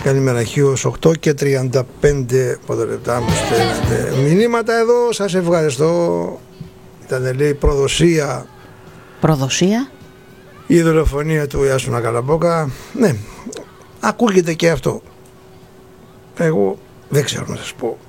Καλημέρα, Χίος, 8 και 35 λεπτά μου στέλνετε μηνύματα εδώ. Σας ευχαριστώ. Ήταν, λέει, προδοσία. Προδοσία. Η δολοφονία του Ιάσονα Καλαμπόκα. Ναι, ακούγεται και αυτό. Εγώ δεν ξέρω να σας πω.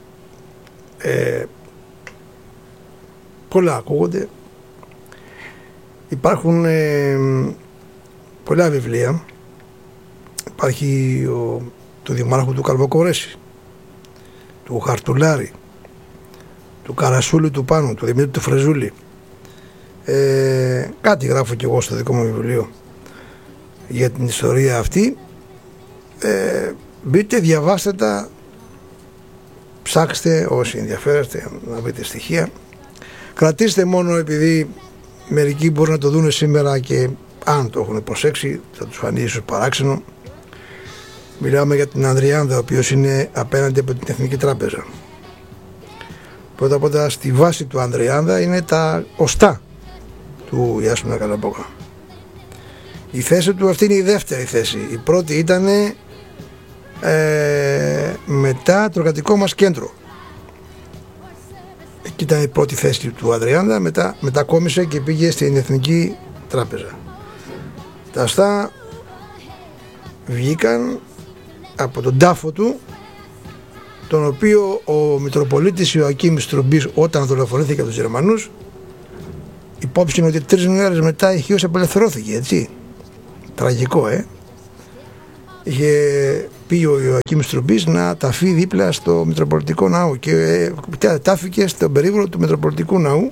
Πολλά ακούγονται. Υπάρχουν πολλά βιβλία. Υπάρχει του Δημάρχου του Καλβοκορέση, του Χαρτουλάρη, του Καρασούλη του Πάνου, του Δημήτρη του Φρεζούλη. Κάτι γράφω κι εγώ στο δικό μου βιβλίο για την ιστορία αυτή. Μπείτε, διαβάστε τα, ψάξτε όσοι ενδιαφέρεστε να βρείτε στοιχεία. Κρατήστε μόνο, επειδή μερικοί μπορεί να το δουν σήμερα και αν το έχουν προσέξει θα τους φανεί ίσως παράξενο. Μιλάμε για την Ανδριάνδα, ο οποίος είναι απέναντι από την Εθνική Τράπεζα. Πρώτα απ' όλα στη βάση του Ανδριάνδα είναι τα οστά του Ιάσονα Καλαμπόκα. Η θέση του αυτή είναι η δεύτερη θέση. Η πρώτη ήταν μετά το εργατικό μας κέντρο. Εκεί ήταν η πρώτη θέση του Ανδριάνδα, μετακόμισε και πήγε στην Εθνική Τράπεζα. Τα αστά βγήκαν από τον τάφο του, τον οποίο ο Μητροπολίτης Ιωακήμ Στρουμπής, όταν δολοφονήθηκε από τους Γερμανούς, υπόψη είναι ότι 3 μέρες μετά η Χίος απελευθερώθηκε, έτσι. Τραγικό, είχε πει ο Ιωακήμ Στρουμπής να ταφεί δίπλα στο Μητροπολιτικό Ναό και τάφηκε στον περίβολο του Μητροπολιτικού Ναού.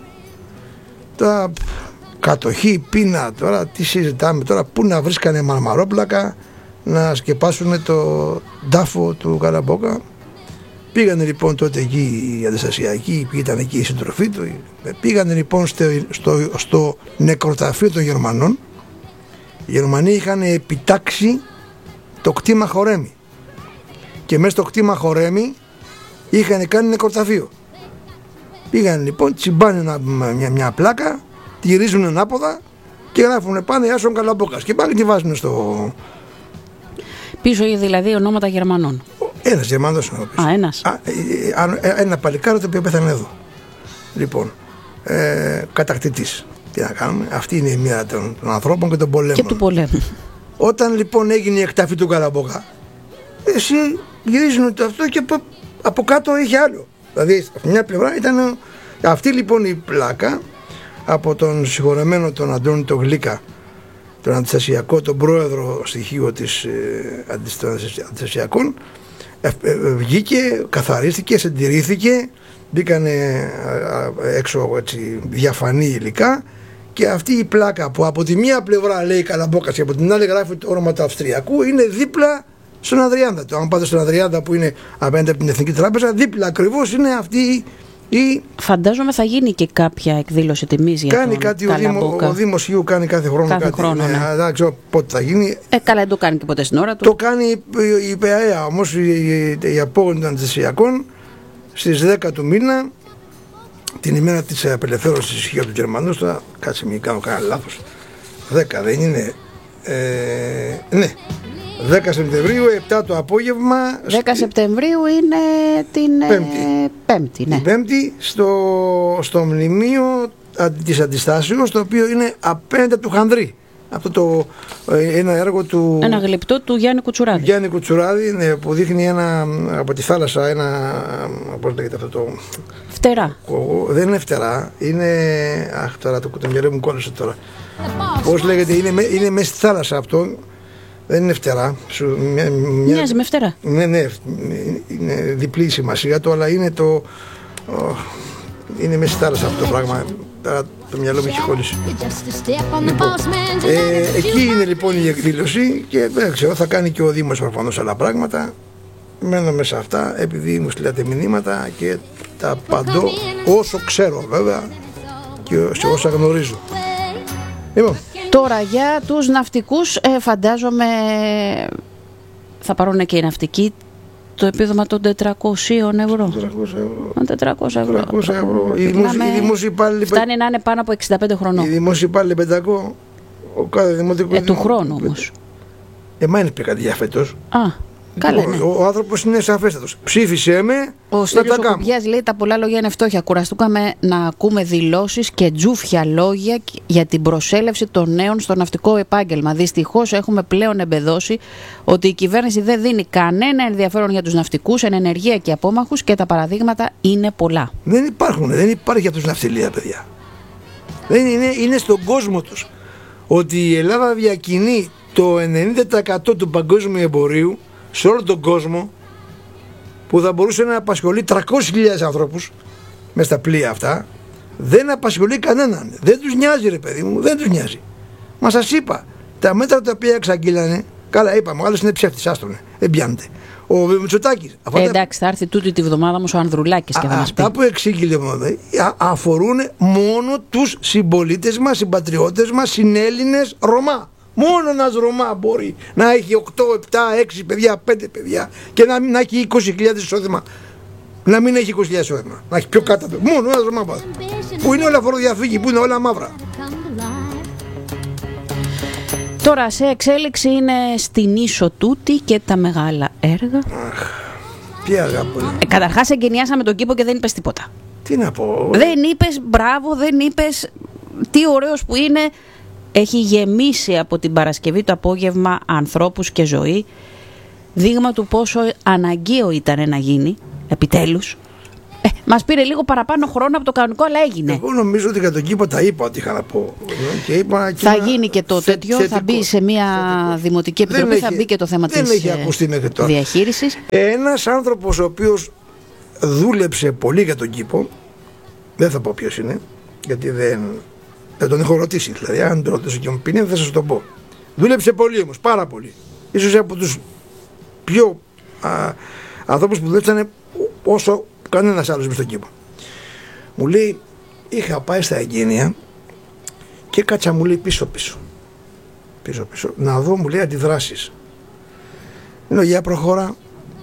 Τα κατοχή, πείνα, τώρα τι συζητάμε τώρα, πού να βρίσκανε μαρμαρόπλακα να σκεπάσουν το τάφο του Καλαμπόκα. Πήγανε λοιπόν τότε εκεί οι αντιστασιακοί, ήταν εκεί η συντροφή του, πήγανε λοιπόν στο νεκροταφείο των Γερμανών. Οι Γερμανοί είχαν επιτάξει το κτήμα Χορέμι και μέσα στο κτήμα Χορέμι είχαν κάνει νεκροταφείο. Πήγαν λοιπόν, τσιμπάνε μια πλάκα, τη γυρίζουν ανάποδα και γράφουν πάνω Ιάσον Καλαμπόκας και πάνε και τη βάζουν στο... Πίσω δηλαδή ονόματα Γερμανών. Ένας Γερμανός είναι πίσω. Ένας. Ένα παλικάρο το οποίο πέθανε εδώ. Λοιπόν, κατακτητής. Τι να κάνουμε, αυτή είναι η μοίρα των ανθρώπων και των πολέμων. Και του πολέμου. Όταν λοιπόν έγινε η εκταφή του Καλαμπόκα, εσύ γυρίζουν το αυτό και από κάτω είχε άλλο. Δηλαδή από μια πλευρά ήταν αυτή λοιπόν η πλάκα από τον συγχωρεμένο τον Αντώνη τον Γλίκα, τον αντιστασιακό, τον πρόεδρο στοιχείο της αντιστασιακών. Βγήκε, καθαρίστηκε, συντηρήθηκε, μπήκανε έξω έτσι, διαφανή υλικά και αυτή η πλάκα που από τη μία πλευρά λέει Καλαμπόκας και από την άλλη γράφει το όνομα του Αυστριακού είναι δίπλα στον Ανδριάνδα. Το αν πάτε στον Ανδριάνδα που είναι απέναντι από την Εθνική Τράπεζα, δίπλα ακριβώς είναι αυτή η... Φαντάζομαι θα γίνει και κάποια εκδήλωση τιμής για κάνει τον κάτι Καλαμπόκα. ο Δήμος Ιού κάνει κάθε χρόνο κάθε κάτι. Χρόνο, ναι. Δεν ξέρω πότε θα γίνει. Καλά, δεν το κάνει και ποτέ στην ώρα του. Το κάνει η ΠΑΕΑ όμως, η απόγονη των αντιστασιακών, στις 10 του μήνα, την ημέρα της απελευθέρωσης της Χίου του Γερμανού. Τώρα κάτσε μην κάνω κανένα λάθος. 10 δεν είναι. Ναι. 10 Σεπτεμβρίου, 7 το απόγευμα. 10 Σεπτεμβρίου είναι την Πέμπτη. Ναι. Την Πέμπτη στο μνημείο της Αντιστάσεως, το οποίο είναι απέναντι του Χανδρή. Αυτό ένα έργο του... Ένα γλυπτό του Γιάννη Κουτσουράδη. Γιάννη Κουτσουράδη, ναι, που δείχνει από τη θάλασσα ένα... Πώς λέγεται αυτό το... Φτερά. Δεν είναι φτερά, είναι... Αχ, τώρα το μυαλό μου κόλλησε τώρα. Πώς λέγεται, είναι μέσα στη θάλασσα αυτό. Δεν είναι φτερά. Μοιάζει με φτερά. Ναι, είναι διπλή η σημασία του, αλλά είναι το... είναι μέσα στη θάλασσα αυτό το πράγμα. Τώρα το μυαλό μου έχει κόλλησει. Λοιπόν, εκεί είναι λοιπόν η εκδήλωση και δεν ξέρω, θα κάνει και ο Δήμος προφανώς άλλα πράγματα. Μένω μέσα αυτά επειδή μου στείλατε μηνύματα και τα απαντώ όσο ξέρω βέβαια και σε όσα γνωρίζω. Λοιπόν. Τώρα για τους ναυτικούς φαντάζομαι θα πάρουν και οι ναυτικοί το επίδομα των 400 ευρώ. 400 ευρώ. Οι δημόσιοι υπάλληλοι... Φτάνει να είναι πάνω από 65 χρονών. Οι δημόσιοι υπάλληλοι 500, ο κάθε δημοτικός... Του χρόνου όμως. Εμά είναι πει κάτι για φέτος. Καλά, Λοιπόν, ναι. ο άνθρωπος είναι σαφέστατος. Ψήφισε με. Ο Στέλιος ο Κουμπιάς λέει: τα πολλά λόγια είναι φτώχεια. Κουραστήκαμε να ακούμε δηλώσεις και τζούφια λόγια για την προσέλευση των νέων στο ναυτικό επάγγελμα. Δυστυχώς έχουμε πλέον εμπεδώσει ότι η κυβέρνηση δεν δίνει κανένα ενδιαφέρον για τους ναυτικούς, εν ενεργεία και απόμαχους, και τα παραδείγματα είναι πολλά. Δεν υπάρχει για τους ναυτιλία, παιδιά. Δεν είναι στον κόσμο τους. Ότι η Ελλάδα διακινεί το 90% του παγκόσμιου εμπορίου σε όλο τον κόσμο, που θα μπορούσε να απασχολεί 300.000 ανθρώπους μες στα πλοία αυτά, δεν απασχολεί κανέναν. Δεν τους νοιάζει, ρε παιδί μου, δεν τους νοιάζει. Μα σας είπα, τα μέτρα τα οποία εξαγγείλανε, καλά είπαμε, ο άλλος είναι ψεύτης, άστονε, δεν πιάνεται. Ο Μητσοτάκης. Εντάξει, θα έρθει τούτη τη βδομάδα όμως ο Ανδρουλάκης και θα μας πει. Αυτά που εξήγηλε αφορούν μόνο τους συμπολίτες μας, συμπατριώτες μας, συνέλληνες Ρωμά. Μόνο ένας Ρωμά μπορεί να έχει 8, 7, 6 παιδιά, 5 παιδιά και να έχει 20.000 εισόδημα. Να μην έχει 20.000 εισόδημα. Να έχει πιο κάτω. Μόνο ένας Ρωμά πάει. Που είναι όλα φοροδιαφύγη, που είναι όλα μαύρα. Τώρα σε εξέλιξη είναι στην ίσο τούτη και τα μεγάλα έργα. Τι αγάπη. Καταρχάς εγκαινιάσαμε τον κήπο και δεν είπες τίποτα. Τι να πω. Δεν είπες μπράβο, δεν είπες τι ωραίος που είναι. Έχει γεμίσει από την Παρασκευή το απόγευμα ανθρώπους και ζωή. Δείγμα του πόσο αναγκαίο ήταν να γίνει, επιτέλους. Μας πήρε λίγο παραπάνω χρόνο από το κανονικό, αλλά έγινε. Εγώ νομίζω ότι για τον κήπο τα είπα ότι είχα να πω. Θα γίνει και το τέτοιο, θα μπει σε μια δημοτική επιτροπή, θα μπει και το θέμα της διαχείρισης. Ένας άνθρωπος ο οποίος δούλεψε πολύ για τον κήπο, δεν θα πω ποιος είναι, γιατί δεν τον έχω ρωτήσει, δηλαδή αν τον ρωτήσω και μου πει θα σας το πω. Δούλεψε πολύ όμως, πάρα πολύ. Ίσως από τους πιο ανθρώπους που δούλεψαν όσο κανένας άλλος μες στον κήπο. Μου λέει, είχα πάει στα εγγένεια και κάτσα, μου λέει, πίσω να δω, μου λέει, αντιδράσεις. Λέω, για προχώρα.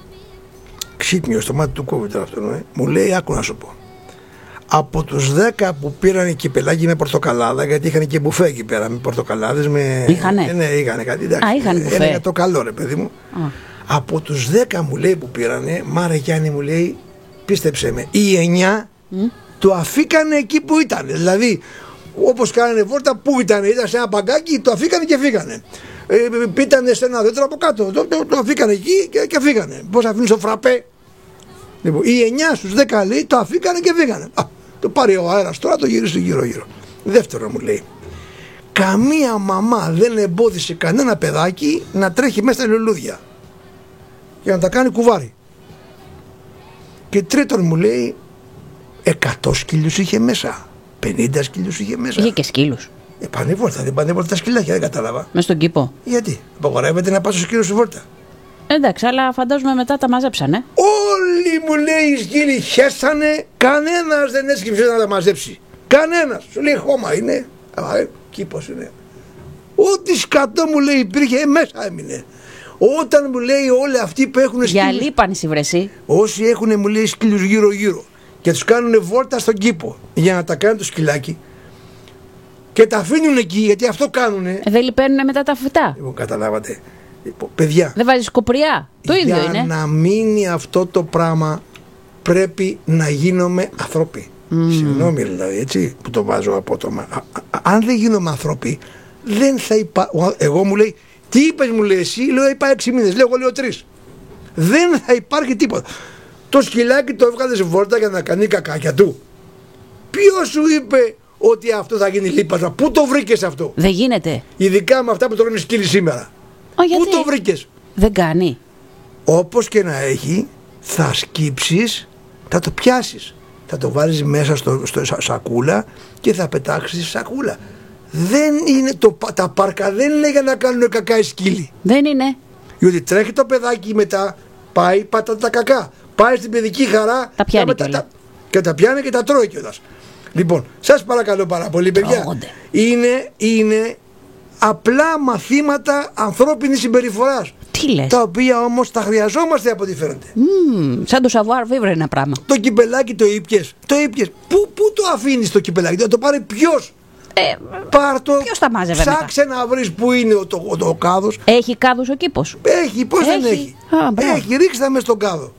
Ξύπνιο στο μάτι του κόβει τώρα αυτό, μου λέει, άκου να σου πω. Από τους 10 που πήραν κυπελάκι με πορτοκαλάδα, γιατί είχαν και μπουφέ εκεί πέρα με πορτοκαλάδες. Είχανε. Ναι, είχανε κάτι. Εντάξει, είχαν μπουφέ. Είναι το καλό, ρε παιδί μου. Από τους 10 μου λέει που πήρανε, Μάρα Γιάννη, μου λέει, πίστεψε με, οι 9 το αφήκανε εκεί που ήταν. Δηλαδή, όπως κάνανε βόρτα, που ήταν σε ένα παγκάκι, το αφήκανε και φύγανε. Πήτανε σε ένα δέντρο από κάτω, το αφήκανε εκεί και φύγανε. Πώς αφήνουν στο φραπέ. Λοιπόν, οι 9 στους 10 λέει το αφήκανε και φύγανε. Το πάρει ο αέρας τώρα, το γυρίσει γύρω-γύρω. Δεύτερο, μου λέει, καμία μαμά δεν εμπόδισε κανένα παιδάκι να τρέχει μέσα στα λουλούδια για να τα κάνει κουβάρι. Και τρίτον, μου λέει, 100 σκύλους είχε μέσα, 50 σκύλους είχε μέσα. Είχε και σκύλους. Πάνε βόλτα, δεν πάνε βόλτα τα σκυλάκια, δεν κατάλαβα. Μες στον κήπο. Γιατί, απαγορεύεται να πας στο σκύλο στη βόλτα. Εντάξει, αλλά φαντάζομαι μετά τα μαζέψανε. Όλοι, μου λέει, οι σκύλοι χέσανε, κανένας δεν έσκυψε να τα μαζέψει. Κανένας. Σου λέει, χώμα είναι, κήπος είναι. Ό,τι σκατό, μου λέει, υπήρχε, μέσα έμεινε. Όταν, μου λέει, όλοι αυτοί που έχουν σκύλους, για λίπανση βρεσί. όσοι έχουν, μου λέει, σκύλους γύρω-γύρω και τους κάνουν βόλτα στον κήπο για να τα κάνουν το σκυλάκι και τα αφήνουν εκεί, γιατί αυτό κάνουνε. Δεν λιπαίνουν μετά τα φυτά. Λοιπόν, καταλάβατε. Λοιπόν, παιδιά, δεν βάζεις κοπριά. Το ίδιο είναι. Για να μείνει αυτό το πράγμα πρέπει να γίνομαι ανθρώποι. Συγγνώμη, δηλαδή, έτσι που το βάζω απότομα. Αν δεν γίνομαι ανθρώποι, δεν θα υπάρχει. Εγώ, μου λέει, τι είπες, μου λέει εσύ, λέω, είπα 6 μήνες, λέω, εγώ λέω 3. Δεν θα υπάρχει τίποτα. Το σκυλάκι το έβγαλε σε βόλτα για να κάνει κακάκια του. Ποιος σου είπε ότι αυτό θα γίνει λίπασμα? Πού το βρήκες αυτό? Δεν γίνεται. Ειδικά με αυτά που τρώνε σκύλοι σήμερα. Πού το βρήκες? Δεν κάνει. Όπως και να έχει, θα σκύψεις, θα το πιάσεις. Θα το βάλεις μέσα στο σακούλα και θα πετάξεις τη σακούλα. Δεν είναι τα πάρκα δεν είναι για να κάνουν κακά οι σκύλοι. Δεν είναι. Διότι τρέχει το παιδάκι μετά, πάει, πατά τα κακά. Πάει στην παιδική χαρά, τα πιάνει και τα πιάνει και τα τρώει κιόλας. Λοιπόν, σας παρακαλώ πάρα πολύ, παιδιά. Είναι απλά μαθήματα ανθρώπινης συμπεριφοράς. Τι λες? Τα οποία όμως τα χρειαζόμαστε από ό,τι φαίνεται. Σαν το savoir vivre ένα πράγμα. Το κυπελάκι το ήπιες. Πού το αφήνεις το κυπελάκι? Θα το πάρει ποιος? Πάρ' το, ποιος τα μάζευε ψάξε να βρεις που είναι ο κάδος. Έχει κάδους ο κήπος? Έχει, πώς δεν έχει. Έχει, ρίξτε μέσα στον κάδο.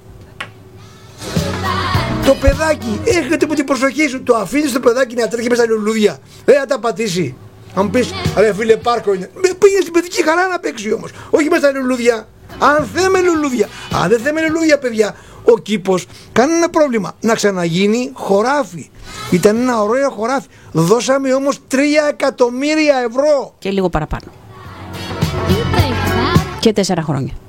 Το παιδάκι, έχετε που την προσοχή σου, το αφήνεις το παιδάκι να τρέχει μέσα στα λουλούδια. Να τα πατήσει. Αν μου πεις, ρε φίλε, πάρκο είναι. Πήγε στην παιδική χαρά να παίξει όμως. Όχι μέσα στα λουλούδια. Αν θέμε λουλούδια. Αν δεν θέμε λουλούδια, παιδιά, ο κήπος κανένα πρόβλημα. Να ξαναγίνει χωράφι. Ήταν ένα ωραίο χωράφι. Δώσαμε όμως 3 εκατομμύρια ευρώ. Και λίγο παραπάνω. Και 4 χρόνια.